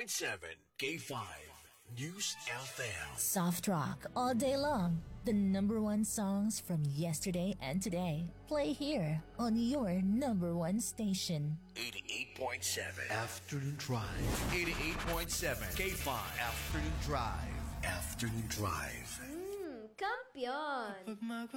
88.7 K5 News FM. Soft rock all day long. The number one songs from yesterday and today play here on your number one station. 88.7 Afternoon Drive. 88.7 K5 Afternoon Drive. Afternoon Drive. Kampiyon!